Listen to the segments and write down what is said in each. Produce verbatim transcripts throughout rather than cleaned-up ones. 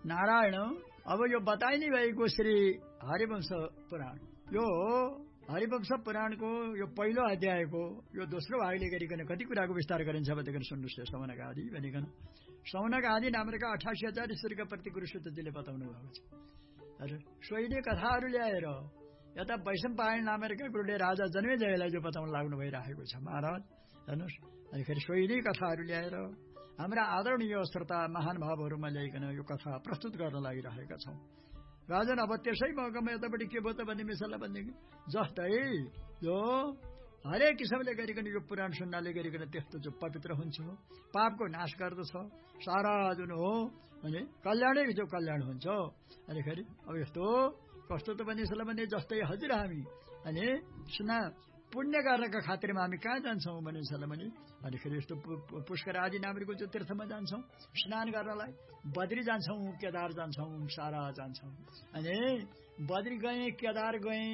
नारायण अब यो बताइ नै भएको श्री हरिवंश पुराण, यो हरिवंश पुराणको यो पहिलो अध्यायको यो दोस्रो भागले गरिकन कति कुराको विस्तार गरिन्छ भनेदेखि सुन्नुहोस्। सौनक आदि भनिकन सौनक आदि नामका अठासी हजार ईश्वरका प्रति गुरुसुतजीले बताउनु भएको छ। हजुर सोही कथाहरू ल्याएर यता वैशम्पायन नामका गुरुले राजा जन्मेजयलाई जो बताउन लाग्नु भइरहेको छ महाराज हेर्नुहोस्। अनि फेरि सोही कथाहरू ल्याएर हाम्रा आदरणीय श्रोता महानुभावहरूमा ल्याइकन यो कथा प्रस्तुत गर्न लागिरहेका छौँ। राजन अब त्यसै मौकामा यतापट्टि के भयो त भन्ने मिसल्ला भनेदेखि जस्तै यो हरेक किसिमले गरिकन यो पुराण सुन्नाले गरिकन त्यस्तो जो पवित्र हुन्छ, पापको नाश गर्दछ, सारा जुन हो अनि कल्याणै जो कल्याण हुन्छ। अनि फेरि अब यस्तो कस्तो त भनिसला भने जस्तै हजुर हामी अनि सुना पुण्य गर्नका खातिरमा हामी कहाँ जान्छौँ भनिसला भने अनि फेरि यस्तो पुष्कर आदि नामको जो तीर्थमा जान्छौँ स्नान गर्नलाई, बद्री जान्छौँ, केदार जान्छौँ, सारा जान्छौँ। अनि बद्री गए, केदार गए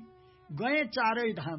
गए चारै धाम,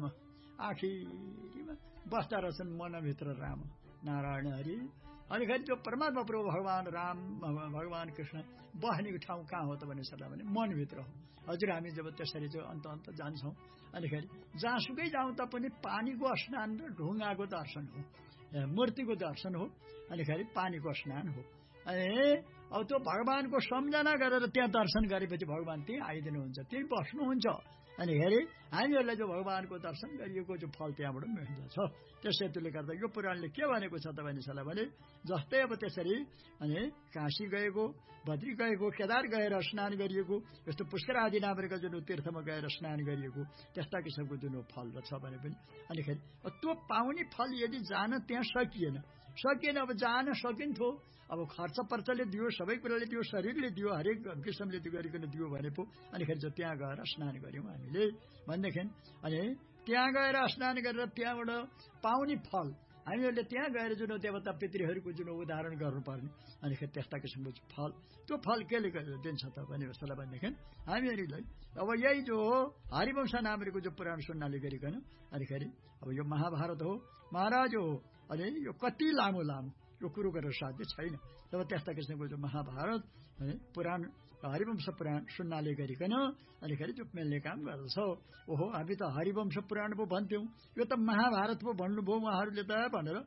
आखिरमा बस्दा रहेछन् मनभित्र राम नारायण हरि। अनि फेरि त्यो परमात्मा प्रभु भगवान राम भगवान कृष्ण बस्ने ठाउँ कहाँ हो त भने सल्लाह भने मनभित्र हो। हजुर हामी जब त्यसरी चाहिँ अन्त अन्त जान्छौँ अनि फेरि जहाँसुकै जाउँ तापनि पानीको स्नान र ढुङ्गाको दर्शन हो, मूर्तिको दर्शन हो, अनि फेरि पानीको स्नान हो। अनि अब त्यो भगवानको सम्झना गरेर त्यहाँ दर्शन गरेपछि भगवान त्यहीँ आइदिनुहुन्छ, त्यहीँ बस्नुहुन्छ। अनि हेरे हामीहरूलाई जो भगवानको दर्शन गरिएको जो फल त्यहाँबाट मिल्दछ। त्यसैले गर्दा यो पुराणले के भनेको छ त भनिसला भने जस्तै अब त्यसरी अनि काशी गएको, बद्री गएको, केदार गएर स्नान गरिएको, यस्तो पुष्कर आदि नामका जुन तीर्थमा गएर स्नान गरिएको त्यस्ता किसिमको जुन फल छ भने पनि अनि फेरि त्यो पाउने फल यदि जान त्यहाँ सकिएन सकिएन अब जान सकिन्थ्यो, अब खर्च पर्चले दियो, सबै कुराले दियो, शरीरले दियो, हरेक किसिमले दियो गरिकन दियो भने पो अनि फेरि चाहिँ त्यहाँ गएर स्नान गऱ्यौँ हामीले भनेदेखि अनि त्यहाँ गएर स्नान गरेर त्यहाँबाट पाउने फल हामीहरूले त्यहाँ गएर जुन देवता पितृहरूको जुन उदाहरण गर्नुपर्ने अनि फेरि त्यस्ता किसिमको फल त्यो फल केले दिन्छ त भने जस्तोलाई भनेदेखि हामीहरूलाई अब यही जो हरिवंश नामको जो पुराण सुन्नाले गरिकन अनि फेरि अब यो महाभारत हो महाराज हो। अनि यो कति लामो लामो यो कुरो गरेर साध्य छैन। तब त्यस्ता किसिमको जो महाभारत अनि पुराण हरिवंश पुराण सुन्नाले गरिकन अनि फेरि जो मिल्ने काम गर्दछ। ओहो हामी त हरिवंश पुराण पो भन्थ्यौँ, यो त महाभारत पो भन्नुभयो उहाँहरूले त भनेर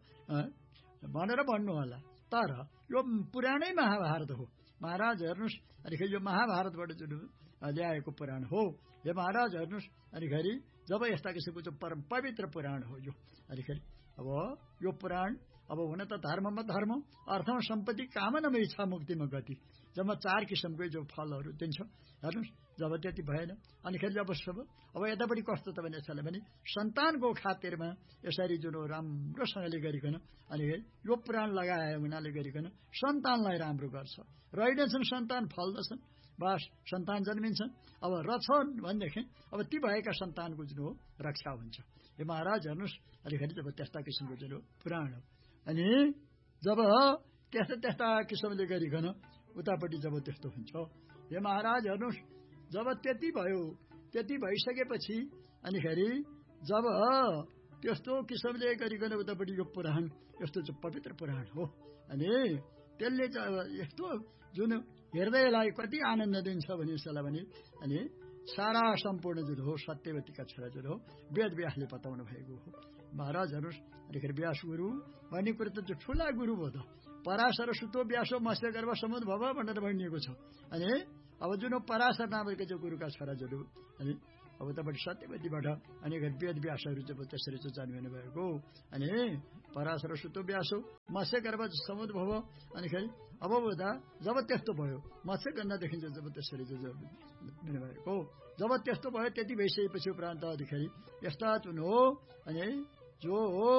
भनेर भन्नु होला, तर यो पुराणै महाभारत हो महाराज हेर्नुहोस्। अनि फेरि यो महाभारतबाट जुन ल्याएको पुराण हो यो महाराज हेर्नुहोस्। अनि फेरि जब यस्ता किसिमको जो परम पवित्र पुराण हो यो अनि फेरि अब यो पुराण अब हुन त धर्ममा धर्म, अर्थमा सम्पत्ति, कामनामा इच्छा, मुक्तिमा गति, जम्मा चार किसिमकै जो फलहरू दिन्छ हेर्नुहोस्। जब त्यति भएन अनि फेरि जब सब अब यतापट्टि कस्तो त भने यसलाई भने सन्तानको खातिरमा यसरी जुन राम्रोसँगले गरिकन अनि यो पुराण लगाए हुनाले गरिकन सन्तानलाई राम्रो गर्छ, रहेनछन् सन्तान फल्दछन्, बास सन्तान जन्मिन्छन्। अब रछन् भनेदेखि अब ती भएका सन्तानको जुन हो रक्षा हुन्छ। यो महाराज हेर्नुहोस्। अनि फेरि जब त्यस्ता किसिमको जुन पुराण हो अनि जब त्यस्ता त्यस्ता किसिमले गरिकन उतापट्टि जब त्यस्तो हुन्छ यो महाराज हेर्नुहोस्। जब त्यति भयो त्यति भइसकेपछि अनि फेरि जब त्यस्तो किसिमले गरिकन उतापट्टि यो पुराण यस्तो चाहिँ पवित्र पुराण हो अनि त्यसले चाहिँ यस्तो जुन हृदयलाई कति आनन्द दिन्छ भने यसलाई भने अनि सारा सम्पूर्ण जुन हो सत्यवतीका छोरा जुन हो वेद व्यासले बताउनु भएको हो महाराज हेर्नुहोस्। अनि व्यास गुरु भन्ने कुरो त ठुला गुरु भयो त, पराशर सुतो व्यासो मत्स्य गर्भ समुद्र भव भनेर भनिएको छ। अनि अब जुन पराशर नामका जो गुरुका छोरा जुन अनि अब तपाईँले सत्यवतीबाट अनि वेद व्यासहरू जब त्यसरी चाहिँ जन्मिनु भएको अनि पराशर सुतो व्यासो मत्स्य गर्भ समुद्र भव अनि फेरि अब बोधा जब त्यस्तो भयो मत्स्य गन्धदेखि जब त्यसरी चाहिँ जन्मिनु भएको जब त्यस्तो भयो त्यति भइसकेपछि उपरान्त अनिखेरि यस्ता जुन हो अनि जो हो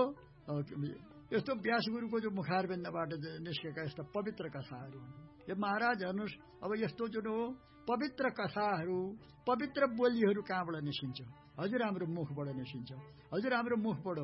यस्तो व्यास गुरुको जो मुखारबिन्दबाट निस्केका यस्ता पवित्र कथाहरू हुन्। यो महाराज हेर्नुहोस्। अब यस्तो जुन हो पवित्र कथाहरू पवित्र बोलीहरू कहाँबाट निस्किन्छ? हजुर हाम्रो मुखबाट निस्किन्छ। हजुर हाम्रो मुखबाट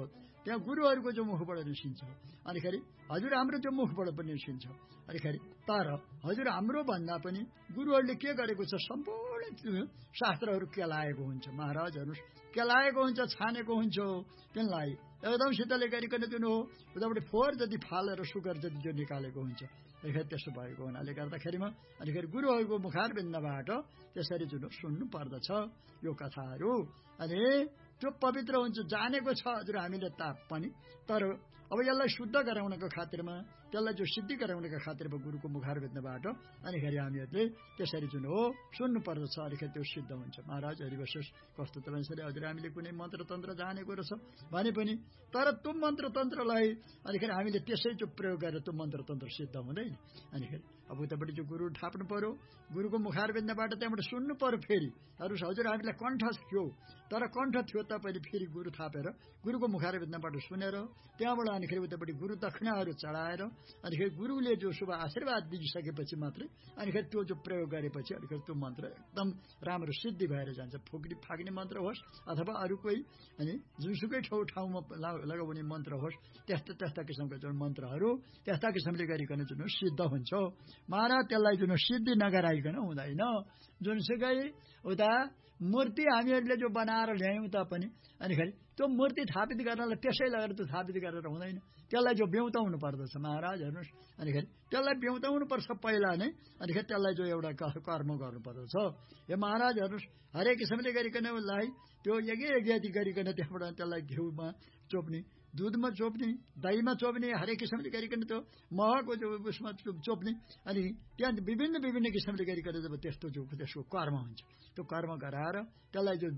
त्यहाँ गुरुहरूको जो मुखबाट निस्किन्छ अनिखेरि हजुर हाम्रो त्यो मुखबाट पनि निस्किन्छ अनिखेरि तर हजुर हाम्रो भन्दा पनि गुरुहरूले के गरेको छ सम्पूर्ण शास्त्रहरू केलाएको हुन्छ महाराज हेर्नुहोस् केलाएको हुन्छ छानेको हुन्छ त्यसलाई एकदम शीतलले गरिकन जुन हो उताबाट फोहोर जति फालेर सुगर जति जो निकालेको हुन्छ अनिखेरि त्यसो भएको हुनाले गर्दाखेरिमा अनिखेरि गुरुहरूको मुखारबिन्दबाट त्यसरी जुन सुन्नु पर्दछ यो कथाहरू अनि त्यो पवित्र हुन्छ जानेको छ हजुर हामीले ताप पनि तर अब यसलाई शुद्ध गराउनको खातिरमा त्यसलाई जो सिद्धि गराउनको खातिरमा गुरुको मुखारबिन्दबाट अनिखेरि हामीहरूले त्यसरी जुन हो सुन्नु पर्दछ अनिखेरि त्यो सिद्ध हुन्छ महाराज हरिवशेष कस्तो त भन्छ हजुर हामीले कुनै मन्त्र तन्त्र जानेको रहेछ भने पनि तर त्यो मन्त्र तन्त्रलाई अनिखेरि हामीले त्यसै जो प्रयोग गरेर त्यो मन्त्र तन्त्र सिद्ध हुँदैन अनिखेरि अब उतापट्टि जो गुरु थाप्नु पर्यो गुरुको मुखारबिन्दबाट त्यहाँबाट सुन्नु पर्यो फेरि हजुर हामीलाई कण्ठ थियो तर कण्ठ थियो तपाईँले फेरि गुरु थापेर गुरुको मुखारबिन्दबाट सुनेर त्यहाँबाट अनिखेरि उतापट्टि गुरु दक्षिणाहरू चढाएर अनिखेरि गुरुले जो शुभ आशीर्वाद दिइसकेपछि मात्रै अनिखेरि त्यो जो प्रयोग गरेपछि अनिखेरि त्यो मन्त्र एकदम राम्रो सिद्धि भएर जान्छ फुक्ने फाग्ने मन्त्र होस् अथवा अरू कोही अनि जुनसुकै ठाउँ ठाउँमा लगाउने मन्त्र होस् त्यस्ता त्यस्ता किसिमका जुन मन्त्रहरू त्यस्ता किसिमले गरिकन जुन सिद्ध हुन्छ महाराज त्यसलाई जुन सिद्धि नगराइकन हुँदैन जुनसुकै उता मूर्ति हामीहरूले जो बनाएर ल्यायौँ तापनि अनिखेरि त्यो मूर्ति थापित गर्नलाई त्यसै लगेर त्यो थापित गरेर हुँदैन त्यसलाई जो बेउताउनु पर्दछ महाराज हेर्नुहोस् अनिखेरि त्यसलाई बेउताउनु पर्छ पहिला नै अनिखेरि त्यसलाई जो एउटा कर्म गर्नुपर्दछ यो महाराज हेर्नुहोस् हरेक किसिमले गरिकन उसलाई त्यो यज्ञ यज्ञादि गरिकन त्यहाँबाट त्यसलाई घिउमा चोप्ने दुधमा चोप्ने दहीमा चोप्ने हरेक किसिमले गरिकन त्यो महको जो उसमा चोप्ने अनि त्यहाँ विभिन्न विभिन्न किसिमले गरिकन जब त्यस्तो जो त्यसको कर्म हुन्छ त्यो कर्म गराएर त्यसलाई जो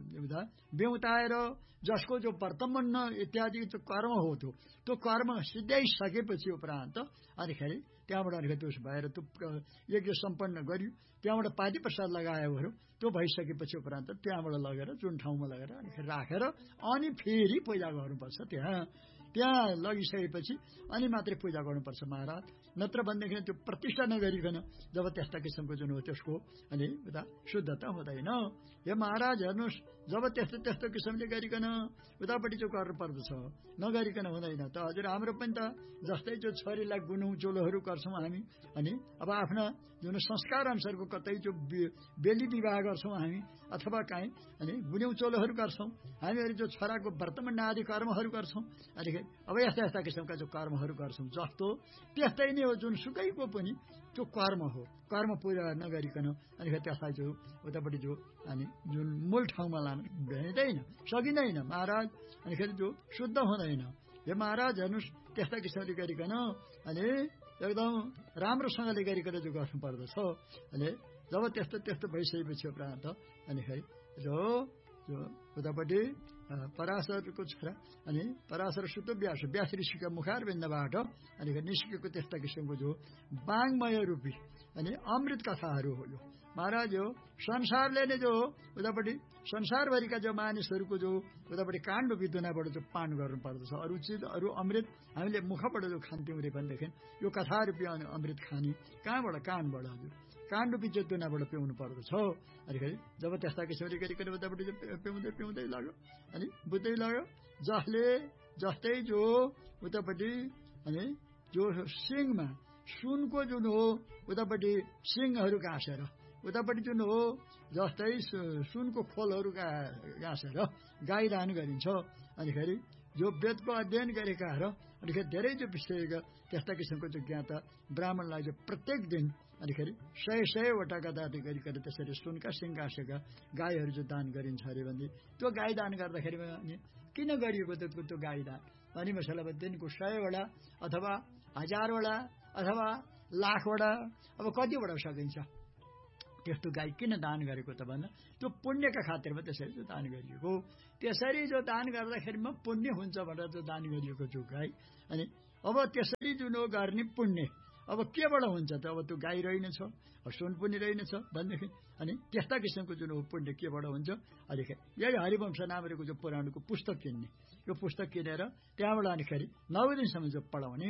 बेउताएर जसको जो वर्तमान इत्यादि जो कर्म हो त्यो त्यो कर्म सिद्ध्याइसकेपछि उपरान्त अनिखेरि त्यहाँबाट अनिखेरि त्यो भएर त्यो यज्ञ सम्पन्न गरियो त्यहाँबाट पानी प्रसाद लगायोहरू त्यो भइसकेपछि उपरान्त त्यहाँबाट लगेर जुन ठाउँमा लगेर अनिखेरि राखेर अनि फेरि पूजा गर्नुपर्छ त्यहाँ त्यहाँ लगिसकेपछि अनि मात्रै पूजा गर्नुपर्छ महाराज नत्र भनेदेखि त्यो प्रतिष्ठा नगरिकन जब त्यस्ता किसिमको जुन हो त्यसको अनि उता शुद्धता हुँदैन हे महाराज हेर्नुहोस् जब त्यस्तो त्यस्तो किसिमले गरिकन उतापट्टि जो गर्नुपर्दछ नगरिकन हुँदैन त हजुर हाम्रो पनि त जस्तै जो छोरीलाई गुनौँ चोलोहरू गर्छौँ हामी अनि अब आफ्ना जुन संस्कार अनुसारको कतै जो बेली विवाह गर्छौँ हामी अथवा काहीँ अनि गुनौँ चोलोहरू गर्छौँ हामीहरू जो छोराको वर्तमान आदि कर्महरू गर्छौँ अनि अब यस्ता यस्ता किसिमका जो कर्महरू गर्छौँ जस्तो त्यस्तै नै हो जुन सुकैको पनि त्यो कर्म हो कर्म पूजा नगरिकन अनि त्यसलाई जो उतापट्टि जो अनि जुन मूल ठाउँमा लान भ्याइँदैन सकिँदैन महाराज अनिखेरि जो शुद्ध हुँदैन हे महाराज हेर्नुहोस् त्यस्ता किसिमले गरिकन अनि एकदम राम्रोसँगले गरिकन जो गर्नु पर्दछ अनि जब त्यस्तो त्यस्तो भइसकेपछि उपरान्त अनिखेरि जो जो उतापट्टि पराशरको छोरा अनि पराशर सुत व्यास व्यास ऋषिका मुखारबिन्दबाट अनि निस्केको त्यस्ता किसिमको जो वाङ्मय रूपी अनि अमृत कथाहरू हो यो महाराज यो संसारले नै जो उतापट्टि संसारभरिका जो मानिसहरूको जो उतापट्टि काण्ड विद्युनाबाट जो पान गर्नु पर्दछ अरू चिज अरू अमृत हामीले मुखबाट जो खान्थ्यौँ रे भनेदेखि यो कथा रूपी अमृत खाने कहाँबाट कानबाट हजुर काण्ड रूपी चेतनाबाट पिउनु पर्दछ अनिखेरि जब त्यस्ता किसिमले गरिकन उतापट्टि पिउँदै पिउँदै लाग्यो अनि बुझ्दै लाग्यो जसले जस्तै जो उतापट्टि अनि जो सिङमा सुनको जुन हो उतापट्टि सिङहरू गाँसेर उतापट्टि जुन हो जस्तै सुनको खोलहरू गाँसेर गाईदान गरिन्छ अनिखेरि जो वेदको अध्ययन गरेकाहरू अनिखेरि धेरै जो विषयका त्यस्ता किसिमको जो ज्ञाता ब्राह्मणलाई जो प्रत्येक दिन अनिखेरि सय सयवटा गदादी गरिकन त्यसरी सुनका सिङ गाँसेका गाईहरू जो दान गरिन्छ अरे भने त्यो गाई दान गर्दाखेरि अनि किन गरिएको त्यो त्यो गाई दान अनि मसला दिनको सयवटा अथवा हजारवटा अथवा लाखवटा अब कतिवटा सकिन्छ त्यस्तो गाई किन दान गरेको त भन्दा त्यो पुण्यका खातिरमा त्यसरी जो दान गरिएको त्यसरी जो दान गर्दाखेरिमा पुण्य हुन्छ भनेर जो दान गरिएको जो गाई अनि अब त्यसरी जुन हो गर्ने पुण्य अब केबाट हुन्छ त अब त्यो गाई रहेनछ सुन पनि रहेनछ भनेदेखि अनि त्यस्ता किसिमको जुन हो पुण्य केबाट हुन्छ अलिक यही हरिवंश नामको जो पुराणको पुस्तक किन्ने यो पुस्तक किनेर त्यहाँबाट अनिखेरि नौ दिनसम्म जो पढाउने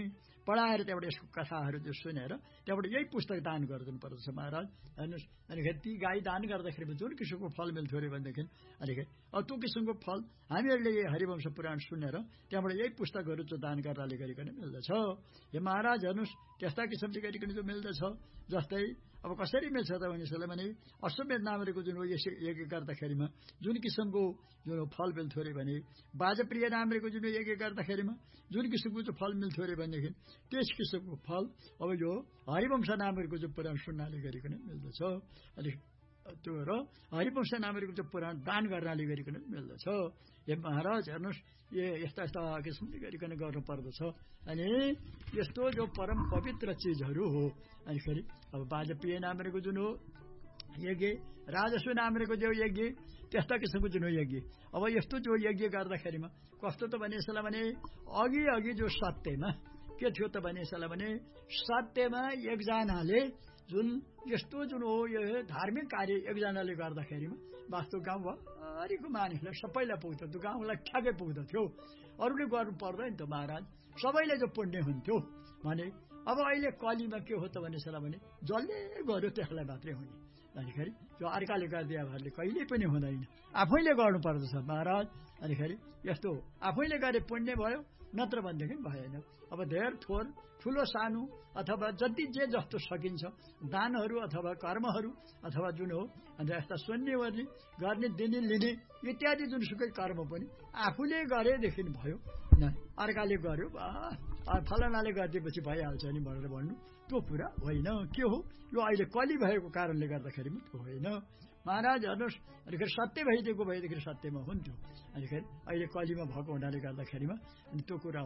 पढाएर त्यहाँबाट यसको कथाहरू त्यो सुनेर त्यहाँबाट यही पुस्तक दान गरिदिनु पर्दछ महाराज हेर्नुहोस्। अनिखेरि ती गाई दान गर्दाखेरि जुन किसिमको फल मिल्थ्यो अरे भनेदेखि अनिखेरि अब त्यो किसिमको फल हामीहरूले यही हरिवंश पुराण सुनेर त्यहाँबाट यही पुस्तकहरू चाहिँ दान गर्नाले गरिकन मिल्दछ। हे महाराज हेर्नुहोस्, त्यस्ता किसिमले गरिकन जो मिल्दछ। जस्तै अब कसरी मिल्छ त भनेपछि भने अश्वमेध नामको जुन हो यस यज्ञ गर्दाखेरिमा जुन किसिमको जुन फल मिल्थ्यो अरे भने, बाजप्रिय नामको जुन यज्ञ गर्दाखेरिमा जुन किसिमको चाहिँ फल मिल्थ्यो अरे भनेदेखि त्यस किसिमको फल अब यो हरिवंश नामको जो पुराण सुन्नाले गरिकन मिल्दछ। अनि त्यो र हरिवंश नामको जो पुराण दान गर्नाले गरिकन मिल्दछ। हे महाराज हेर्नुहोस्, यो यस्ता यस्ता किसिमले गरिकन गर्नु पर्दछ। अनि यस्तो जो परम पवित्र चिजहरू हो अनिखेरि अब बाजपेय नामको जुन हो यज्ञ, राजस्व नामको जो यज्ञ, त्यस्ता किसिमको जुन हो यज्ञ। अब यस्तो जो यज्ञ गर्दाखेरिमा कस्तो त भने यसलाई भने अघि अघि जो सत्यमा के थियो त भने यसलाई भने सत्यमा एकजनाले जुन यस्तो जुन हो यो धार्मिक कार्य एकजनाले गर्दाखेरिमा वास्तव गाउँभरिको मानिसलाई सबैलाई पुग्थ्यो, त्यो गाउँलाई ठ्याक्कै पुग्दथ्यो। अरूले गर्नु पर्दैन त महाराज, सबैले जो पुण्य हुन्थ्यो भने। अब अहिले कलीमा के हो त भने यसलाई भने जसले गर्यो त्यसलाई मात्रै हुने। अनिखेरि जो अर्काले गरिदिया भएरले कहिल्यै पनि हुँदैन, आफैले गर्नु पर्दछ महाराज। अनिखेरि यस्तो आफैले गरे पुण्य भयो, नत्र भनेदेखि भएन। अब धेर थोर ठुलो सानो अथवा जति जे जस्तो सकिन्छ दानहरू अथवा कर्महरू अथवा जुन हो अन्त यस्ता सुन्ने वर्ने गर्ने दिने लिने इत्यादि जुनसुकै कर्म पनि आफूले गरेदेखि भयो, अर्काले गर्यो फलनाले गरिदिएपछि भइहाल्छ नि भनेर भन्नु त्यो कुरा होइन। के हो यो अहिले कली भएको कारणले गर्दाखेरि त्यो होइन महाराज। हेर्नुहोस्, अनिखेरि सत्य भइदिएको भएदेखि सत्यमा हुन्थ्यो। अनिखेरि अहिले कलीमा भएको हुनाले गर्दाखेरिमा अनि त्यो कुरा